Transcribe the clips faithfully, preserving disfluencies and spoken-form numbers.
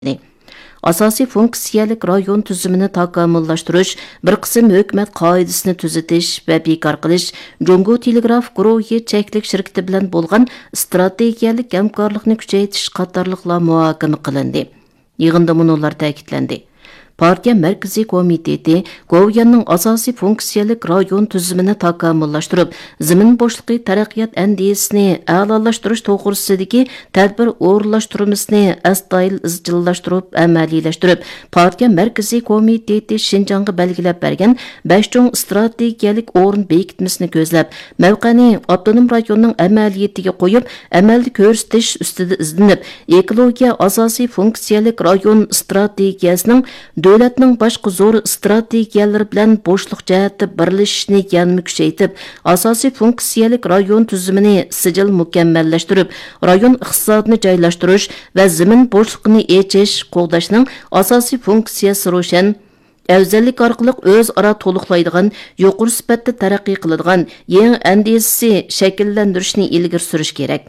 Asosiy funksiyalik rayon tuzumini takomillashtirish, bir qism hukumat qoidasini tuzatish va bekor qilish Jungo Telegraf guruhi cheklik shirkati bilan bo'lgan strategiyalik hamkorlikni kuchaytirish qatorliqlar muhokama qilindi. Yig'inda munolar ta'kidlandi. Partiya Markaziy komiteti Goviyanning asosiy funksiyalik rayon tuzumini takomillashtirib, zamin bo'shliqi taraqqiyot andisini a'lolashtirish to'g'risidagi tadbir o'rinlashtirmasini astoydil izchillashtirib, amaliylashtirib, partiya Markaziy komiteti Shinjongga belgilab bergan besh cho'ng strategiyalik o'rin bekitmasini ko'zlab, mavqani avtonom rayonning amaliyatiga qo'yib, amalda ko'rsatish ustida izlanib, ekologiya asosiy funksiyalik rayon strategiyasining davlatning boshqa zo'r strategiyalari bilan bo'shliq jihatda birlashishni yanada kuchaytirib, asosiy funksiyalik rayon tuzumini sijil mukammallashtirib, rayon iqtisodini joylashtirish va zamin bo'shliqini echish, qo'g'dashning asosiy funksiyasi ro'shan, afzallik orqali o'zaro to'liqlaydigan, yuqori sifatda taraqqiy qiladigan yangi andisasi shakllantirishni ilgari surish kerak.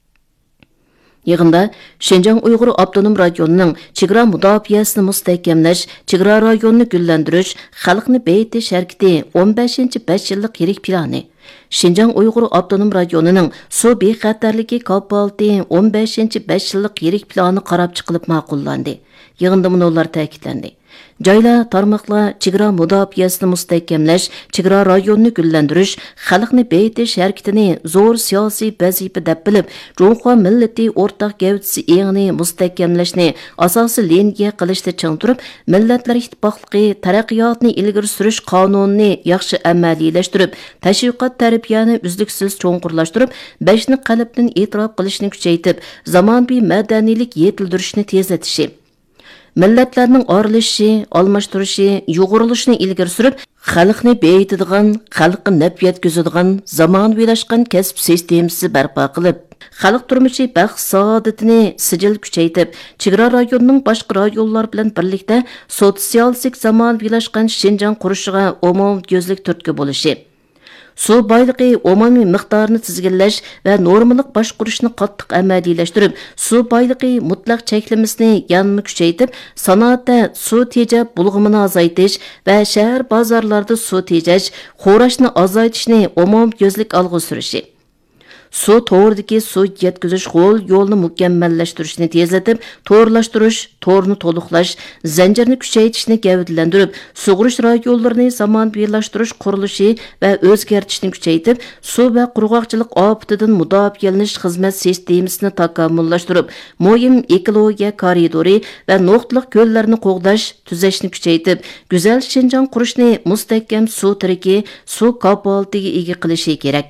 Yig'inda Şinjan Uyg'ur Avtonom rayonining chegara mudofaasini mustahkamlash, chegara rayonini gullantirish, xalqni beyitish harakati o'n beshinchi besh yillik yirik plani, Şinjan Uyg'ur Avtonom rayonining suv bexatarligi kapalti o'n beshinchi besh yillik yirik plani qarab chiqilib ma'qullandi. Yig'inda munolar ta'kidlandi. Joylar, tarmoqlar chegara mudofaasini mustahkamlash, chegara rayonini gullantirish, xalqni beyitish harakatini zo'r siyosiy vazifa deb bilib, Jumhur millati o'rtaq gavdasi engini mustahkamlashni asosiy liniya qilishda ching turib, Millatlar Ittifoqligi taraqqiyotni ilgari surish qonunini yaxshi amaliylashtirib, tashviqot tarbiyani uzluksiz cho'nqurlashtirib, beshni qalbdan e'tirof qilishni kuchaytirib, zamonaviy madaniylik yetildirishni tezlatishi, millatlarning orilishi, almashtirishi, yo'g'rilishini ilgari surib, xalqni beyitadigan, xalqqa naf yetkazadigan zamonaviylashgan kasb sistemasi barpo qilib, xalq turmushi baxt saodatini sijil kuchaytirib, chegara rayonining boshqa rayonlar bilan birlikda sotsialistik zamonaviylashgan Shinjong qurishiga umumko'zlik turtki bo'lishi, suv boyligi umumiy miqdorini tizginlash va normalik boshqarishni qattiq amaliylashtirib, suv boyligi mutlaq cheklamasini yanada kuchaytirib, sanoatda suv tejab bulg'imini azaytish va shahar bozorlarda suv tejash, xo'rashni azaytishni umumko'zlik olg'a surishi, suv to'g'ridagi suv yetkazish qo'l yo'lni mukammallashtirishni tezlatib, to'g'rilashtirish, to'g'rini to'liqlash, zanjirni kuchaytirishni gavdalantirib, sug'urish rayonlarini zamonaviylashtirish qurilishi va o'zgartishni kuchaytirib, suv va qurg'oqchilik ofatidan mudofaalanish xizmat sistemasini takomillashtirib, muhim ekologiya koridori va nuqtaliq ko'llarni qo'g'dash, tuzashni kuchaytirib, go'zal Shinjong qurishni mustahkam suv tiriki, suv kapaltiga ega qilishi kerak.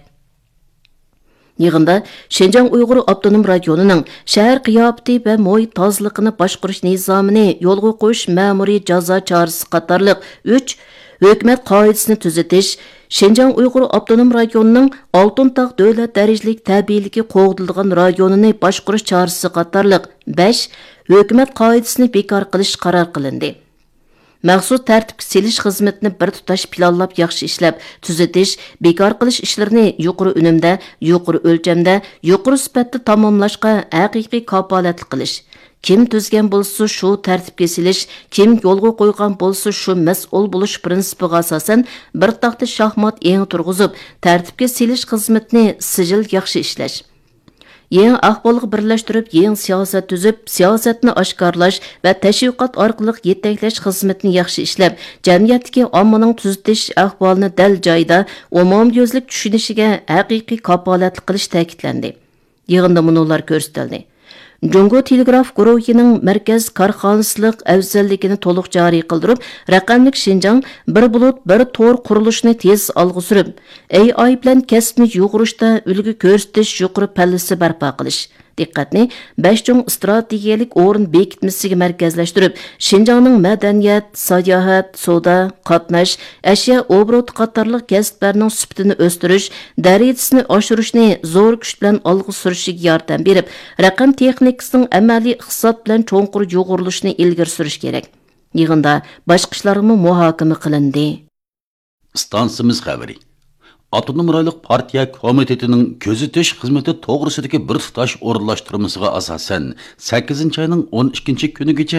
Yig'inda Şinjan Uyg'ur Avtonom rayonining shahar qiyofati va muhit tozaliqini boshqarish nizomini yo'lga qo'yish ma'muriy jazo chorasi qatorliq uch hukumat qoidasini tuzatish, Şinjan Uyg'ur Avtonom rayonining Oltintog' davlat darajalik tabiiyligi qo'g'dilgan rayonini boshqarish chorasi qatorliq besh hukumat qoidasini bekor qilish qaror qilindi. Maxsus tartibga selish xizmatini bir tutash planlab yaxshi ishlab, tuzatish, bekor qilish ishlarini yuqori unumda, yuqori o'lchamda, yuqori sifatda tamomlashga haqiqiy kafolatli qilish. Kim tuzgan bo'lsa shu tartibga selish, kim yo'lga qo'ygan bo'lsa shu mas'ul bo'lish prinsipiga asosan bir taxta shaxmat eng turg'izib, tartibga selish xizmatini sijil yaxshi ishlash. Yeni ahvolga birlashtirib, yeni siyosat tuzib, siyosatni oshkorlash va tashviqot orqali yetaklash xizmatini yaxshi ishlab, jamiyatdagi ommaning tuzatish ahvolini dal joyda umumko'zlik tushunishiga haqiqiy kafolatli qilish ta'kidlandi. Yig'inda munolar ko'rsatildi. Jungo Telegraf guruhining markaz korxonasilik afzalligini to'liq joriy qildirib, raqamlik Shinjong bir bulut bir to'r qurilishini tez olg'a surib, A I bilan kasbni yo'g'irishda ulgu ko'rsatish yuqori pallasi barpo qilish. Diqqatni besh cho'ng strategiyalik o'rin bekitmasiga markazlashtirib, Shinjongning madaniyat, sayohat, savdo, qatnash, ashyo obrot qatorliq kasblarning sifatini o'stirish, darajasini oshirishni zo'r kuch bilan olg'a surishiga yordam berib, raqam texnikasining amaliy iqtisod bilan cho'nqur yo'g'rilishini ilgari surish kerak. Yig'inda boshqa ishlarga muhokama qilindi. Stansimiz xabari. Avtonom rayonluq partiya komitetining kuzatish xizmati to'g'risidagi bir tutash o'rinlashtirmasiga asosan sakkizinchi oyning o'n ikkinchi kunigacha